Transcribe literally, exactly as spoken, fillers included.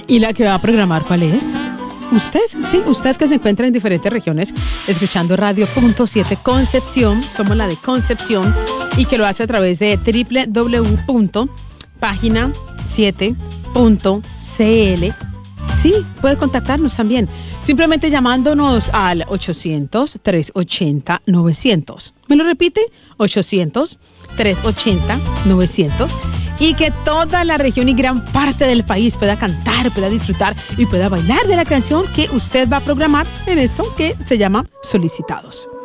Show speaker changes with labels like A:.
A: ¿Y la que va a programar cuál es? Usted, sí, usted que se encuentra en diferentes regiones escuchando Radio Punto siete Concepción, somos la de Concepción, y que lo hace a través de doble u doble u doble u punto página siete punto c l. Sí, puede contactarnos también, simplemente llamándonos al ochocientos, trescientos ochenta, novecientos. ¿Me lo repite? ochocientos, trescientos ochenta, novecientos. Y que toda la región y gran parte del país pueda cantar, pueda disfrutar y pueda bailar de la canción que usted va a programar en esto que se llama Solicitados.